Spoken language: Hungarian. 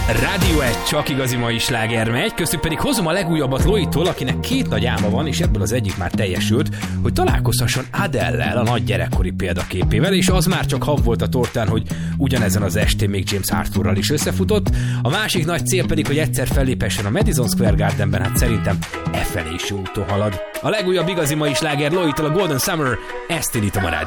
Rádió 1 csak igazi mai sláger megy, köztük pedig hozom a legújabbat Loitól, akinek 2 nagy álma van, és ebből az egyik már teljesült, hogy találkozhasson Adele-lel, a nagy gyerekkori példaképével, és az már csak hav volt a tortán, hogy ugyanezen az estén még James Arthurral is összefutott. A másik nagy cél pedig, hogy egyszer fellépessen a Madison Square Gardenben, hát szerintem e felé is jó úton halad. A legújabb igazi mai sláger Loitól, a Golden Summer, ezt indítom a rádió.